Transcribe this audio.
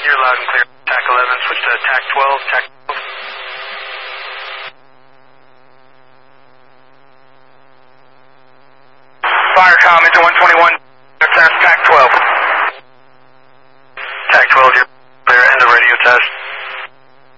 You're loud and clear. TAC 11, switch to TAC 12, TAC 12. Firecom into 121.